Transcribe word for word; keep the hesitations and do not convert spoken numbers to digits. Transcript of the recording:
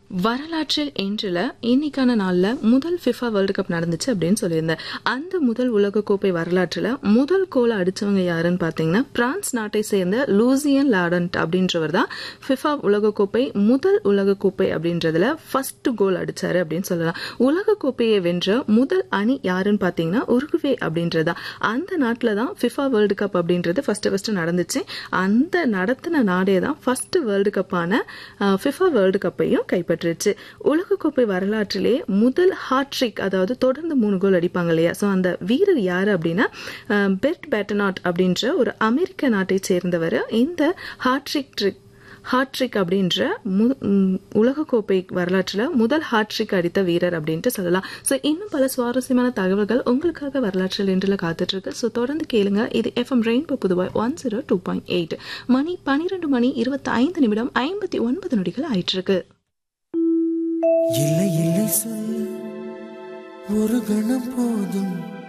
வரலாற்றில் இன்றுல இன்னைக்கான நாள்ல முதல் ஃபிஃபா வேர்ல்டு கப் நடந்துச்சு அப்படின்னு சொல்லியிருந்தேன். அந்த முதல் உலகக்கோப்பை வரலாற்றுல முதல் கோலை அடிச்சவங்க யாருன்னு பாத்தீங்கன்னா பிரான்ஸ் நாட்டை சேர்ந்த லூசியன் லாடன்ட் அப்படின்றவர் தான் ஃபிஃபா உலகக்கோப்பை முதல் உலகக்கோப்பை அப்படின்றதுல ஃபர்ஸ்ட் கோல் அடிச்சாரு அப்படின்னு சொல்லலாம். உலகக்கோப்பையை வென்ற முதல் அணி யாருன்னு பாத்தீங்கன்னா உருகுவே அப்படின்றதா. அந்த நாட்டுல தான் ஃபிஃபா வேர்ல்டு கப் அப்படின்றது ஃபர்ஸ்ட் ஃபர்ஸ்ட் நடந்துச்சு. அந்த நடத்தின நாடே தான் ஃபர்ஸ்ட் வேர்ல்டு கப்பான ஃபிஃபா வேர்ல்டு கப்பையும் கைப்பற்றி உலகக்கோப்பை வரலாற்றிலே முதல் ஹாட்ரிக், அதாவது தொடர்ந்து மூணு கோல் அடிப்பாங்க இல்லையா, சோ அந்த வீரர் யாரு அப்படின்னா பெர்ட் பேட்டனாட் அப்படின்ற ஒரு அமெரிக்க நாட்டை சேர்ந்தவர் இந்த ஹாட்ரிக் ட்ரிக் ஹாட்ரிக் அப்படின்ற உலகக்கோப்பை வரலாற்றுல முதல் ஹாட்ரிக் அடித்த வீரர் அப்படின்ட்டு சொல்லலாம். சோ இன்னும் பல சுவாரஸ்யமான தகவல்கள் உங்களுக்காக வரலாற்றில் இன்றுல காத்துட்டு இருக்கு. சோ தொடர்ந்து கேளுங்க. இது FM rainbow புதுவாய் one zero two point eight. மணி பனிரெண்டு மணி இருபத்தி ஐந்து நிமிடம் ஐம்பத்தி ஒன்பது நொடிகள் ஆயிட்டு இருக்கு. இல்லை இல்லை சொல்ல ஒரு கணம் போதும்.